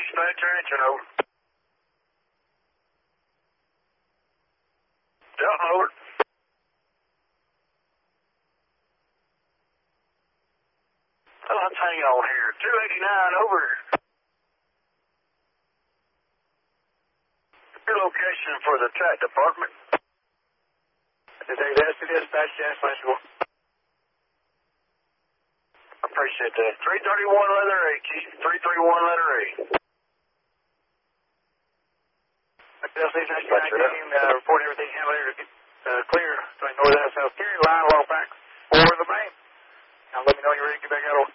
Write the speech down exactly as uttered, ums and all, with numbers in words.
dispatch engine, over. Delta, over. Well, let's hang on here. two eighty-nine, over. Your location for the track department. That's the dispatch, yes, let's go. Appreciate that. three thirty-one letter A, Keith. three thirty-one letter A. L C nineteen, uh, report everything handled uh, clear. Going north and south. Carry line along back for the main. Now let me know you're ready to get back out.